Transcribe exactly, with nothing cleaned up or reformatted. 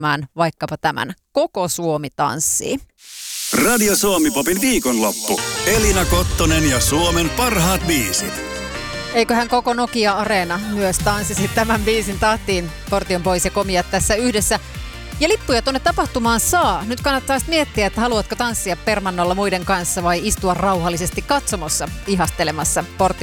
vaikkapa tämän Koko Suomi tanssii. Radio Suomi-popin viikonloppu. Elina Kottonen ja Suomen parhaat biisit. Eiköhän koko Nokia-areena myös tanssisi tämän biisin tahtiin. Portion Boys ja Komiat tässä yhdessä. Ja lippuja tuonne tapahtumaan saa. Nyt kannattaa miettiä, että haluatko tanssia permannolla muiden kanssa vai istua rauhallisesti katsomossa ihastelemassa Portion